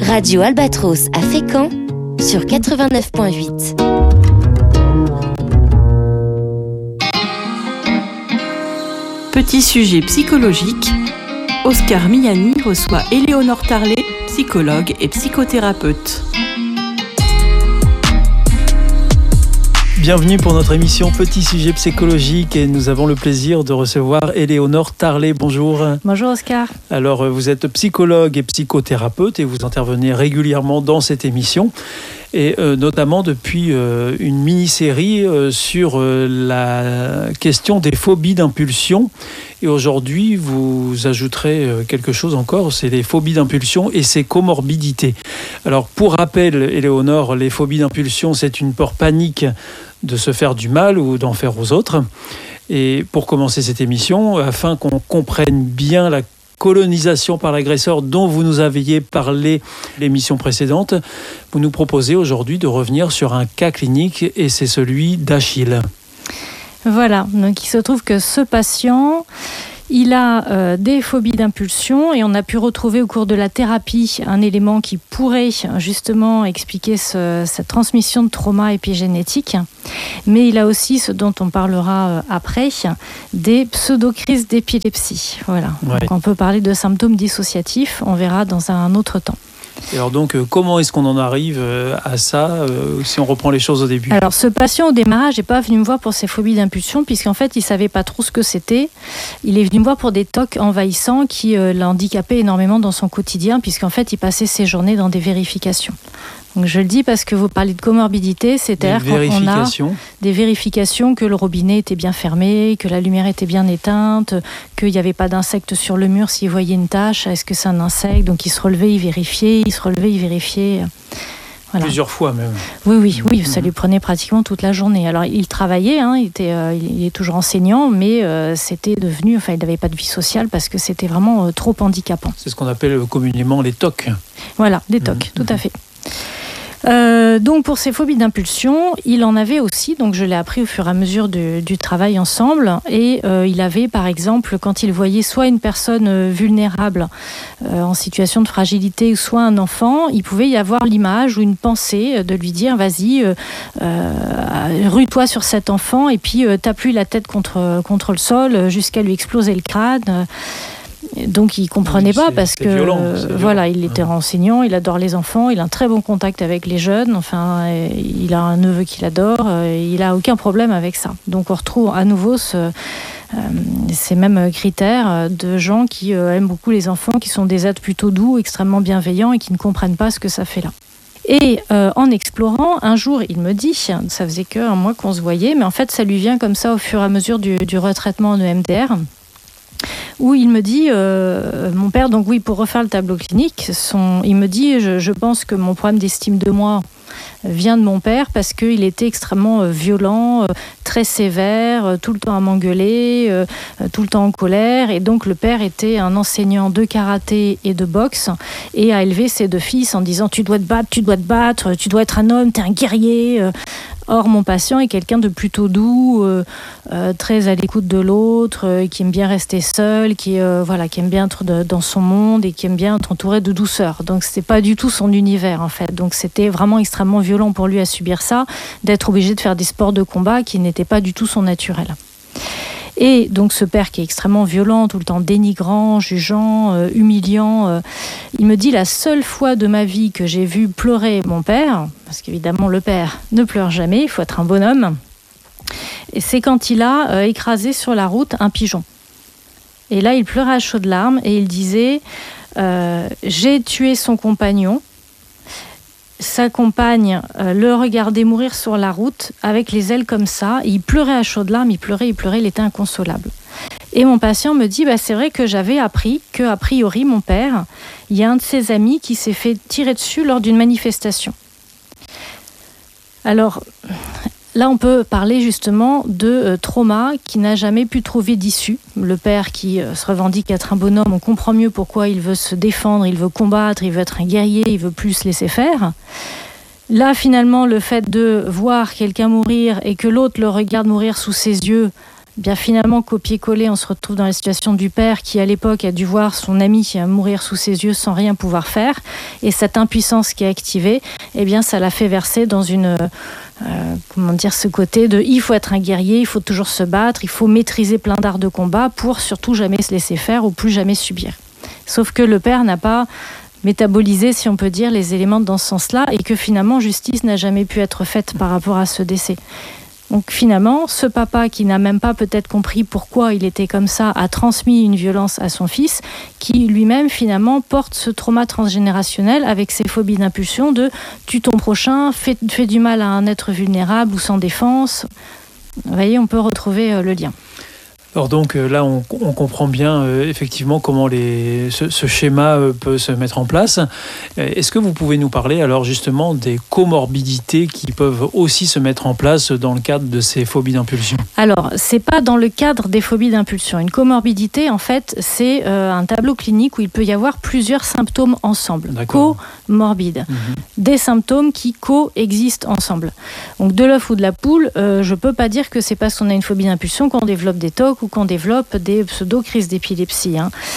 Radio Albatros à Fécamp sur 89.8. Petit sujet psychologique, Oscar Miani reçoit Éléonore Tarlet, psychologue et psychothérapeute. Bienvenue pour notre émission Petit sujet psychologique et nous avons le plaisir de recevoir Éléonore Tarlet. Bonjour. Bonjour Oscar. Alors vous êtes psychologue et psychothérapeute et vous intervenez régulièrement dans cette émission et notamment depuis une mini-série sur la question des phobies d'impulsion. Et aujourd'hui, vous ajouterez quelque chose encore, c'est les phobies d'impulsion et ses comorbidités. Alors pour rappel, Éléonore, les phobies d'impulsion, c'est une peur panique de se faire du mal ou d'en faire aux autres. Et pour commencer cette émission, afin qu'on comprenne bien la colonisation par l'agresseur dont vous nous aviez parlé l'émission précédente, vous nous proposez aujourd'hui de revenir sur un cas clinique et c'est celui d'Achille. Voilà, donc il se trouve que ce patient, il a des phobies d'impulsion et on a pu retrouver au cours de la thérapie un élément qui pourrait justement expliquer cette transmission de trauma épigénétique. Mais il a aussi, ce dont on parlera après, des pseudo-crises d'épilepsie. Voilà. Ouais. Donc on peut parler de symptômes dissociatifs, on verra dans un autre temps. Et alors donc, comment est-ce qu'on en arrive à ça, si on reprend les choses au début ? Alors, ce patient, au démarrage, n'est pas venu me voir pour ses phobies d'impulsion, puisqu'en fait, il ne savait pas trop ce que c'était. Il est venu me voir pour des TOC envahissants qui l'handicapaient énormément dans son quotidien, puisqu'en fait, il passait ses journées dans des vérifications. Donc je le dis parce que vous parlez de comorbidité, c'est-à-dire qu'on a des vérifications que le robinet était bien fermé, que la lumière était bien éteinte, qu'il n'y avait pas d'insectes sur le mur s'il voyait une tache, est-ce que c'est un insecte ? Donc il se relevait, il vérifiait, Voilà. Plusieurs fois même. Oui, ça lui prenait pratiquement toute la journée. Alors il travaillait, il est toujours enseignant, mais c'était devenu, il n'avait pas de vie sociale parce que c'était vraiment trop handicapant. C'est ce qu'on appelle communément les TOC. Voilà, des TOC, tout à fait. Donc pour ces phobies d'impulsion, il en avait aussi, donc je l'ai appris au fur et à mesure du travail ensemble, et il avait par exemple, quand il voyait soit une personne vulnérable en situation de fragilité, ou soit un enfant, il pouvait y avoir l'image ou une pensée de lui dire vas-y, rue-toi sur cet enfant et puis tape-lui la tête contre le sol jusqu'à lui exploser le crâne. Donc il ne comprenait pas parce que violent. Il était enseignant, il adore les enfants, il a un très bon contact avec les jeunes, il a un neveu qu'il adore, il n'a aucun problème avec ça. Donc on retrouve à nouveau ces mêmes critères de gens qui aiment beaucoup les enfants, qui sont des êtres plutôt doux, extrêmement bienveillants et qui ne comprennent pas ce que ça fait là. Et en explorant, un jour, il me dit, ça faisait qu'un mois qu'on se voyait, mais en fait ça lui vient comme ça au fur et à mesure du retraitement en EMDR, où il me dit, mon père, donc oui, pour refaire le tableau clinique, il me dit, je pense que mon problème d'estime de moi vient de mon père parce qu'il était extrêmement violent, très sévère, tout le temps à m'engueuler, tout le temps en colère. Et donc le père était un enseignant de karaté et de boxe et a élevé ses deux fils en disant tu dois te battre, tu dois être un homme, t'es un guerrier. Or, mon patient est quelqu'un de plutôt doux, très à l'écoute de l'autre, qui aime bien rester seul, qui aime bien être dans son monde et qui aime bien être entouré de douceur. Donc, c'était pas du tout son univers, en fait. Donc, c'était vraiment extrêmement violent pour lui à subir ça, d'être obligé de faire des sports de combat qui n'étaient pas du tout son naturel. Et donc ce père qui est extrêmement violent, tout le temps dénigrant, jugeant, humiliant, il me dit la seule fois de ma vie que j'ai vu pleurer mon père, parce qu'évidemment le père ne pleure jamais, il faut être un bonhomme, et c'est quand il a écrasé sur la route un pigeon. Et là il pleurait à chaudes larmes et il disait j'ai tué son compagnon. Sa compagne le regardait mourir sur la route avec les ailes comme ça. Il pleurait à chaudes larmes, il pleurait, il était inconsolable. Et mon patient me dit, c'est vrai que j'avais appris qu'a priori, mon père, il y a un de ses amis qui s'est fait tirer dessus lors d'une manifestation. Alors, là, on peut parler justement de trauma qui n'a jamais pu trouver d'issue. Le père qui se revendique être un bonhomme, on comprend mieux pourquoi il veut se défendre, il veut combattre, il veut être un guerrier, il veut plus se laisser faire. Là, finalement, le fait de voir quelqu'un mourir et que l'autre le regarde mourir sous ses yeux, Bien finalement, copier-coller, on se retrouve dans la situation du père qui, à l'époque, a dû voir son ami mourir sous ses yeux sans rien pouvoir faire. Et cette impuissance qui est activée, eh bien, ça l'a fait verser dans ce côté de il faut être un guerrier, il faut toujours se battre, il faut maîtriser plein d'arts de combat pour surtout jamais se laisser faire ou plus jamais subir. Sauf que le père n'a pas métabolisé, si on peut dire, les éléments dans ce sens-là et que finalement, justice n'a jamais pu être faite par rapport à ce décès. Donc finalement, ce papa qui n'a même pas peut-être compris pourquoi il était comme ça, a transmis une violence à son fils, qui lui-même finalement porte ce trauma transgénérationnel avec ses phobies d'impulsion de tue ton prochain, fais du mal à un être vulnérable ou sans défense. Vous voyez, on peut retrouver le lien. Alors donc là, on comprend bien effectivement comment ce schéma peut se mettre en place. Est-ce que vous pouvez nous parler alors justement des comorbidités qui peuvent aussi se mettre en place dans le cadre de ces phobies d'impulsion ? Alors, c'est pas dans le cadre des phobies d'impulsion. Une comorbidité, en fait, c'est un tableau clinique où il peut y avoir plusieurs symptômes ensemble. Comorbides. Des symptômes qui coexistent ensemble. Donc de l'œuf ou de la poule, je peux pas dire que c'est parce qu'on a une phobie d'impulsion qu'on développe des TOC ou qu'on développe des pseudo-crises d'épilepsie.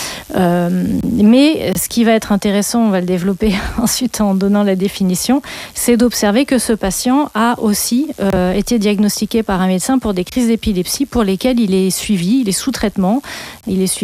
Mais ce qui va être intéressant, on va le développer ensuite en donnant la définition, c'est d'observer que ce patient a aussi été diagnostiqué par un médecin pour des crises d'épilepsie pour lesquelles il est suivi, il est sous traitement, il est suivi